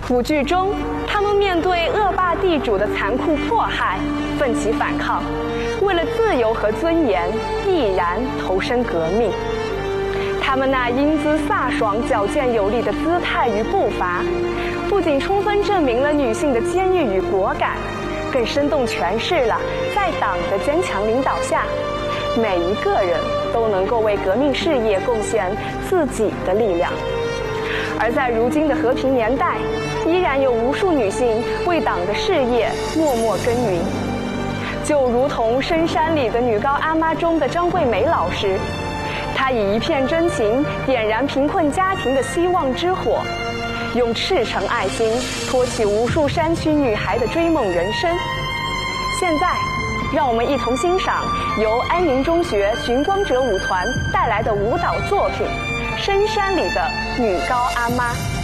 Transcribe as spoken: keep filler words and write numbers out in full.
舞剧中，他们面对恶霸地主的残酷迫害，奋起反抗，为了自由和尊严，毅然投身革命。他们那英姿飒爽、矫健有力的姿态与步伐，不仅充分证明了女性的坚毅与果敢，更生动诠释了在党的坚强领导下，每一个人都能够为革命事业贡献自己的力量。而在如今的和平年代，依然有无数女性为党的事业默默耕耘。就如同《深山里的女高阿妈》中的张桂梅老师，她以一片真情点燃贫困家庭的希望之火，用赤诚爱心托起无数山区女孩的追梦人生。现在，让我们一同欣赏由安宁中学寻光者舞团带来的舞蹈作品《深山里的女高阿妈》。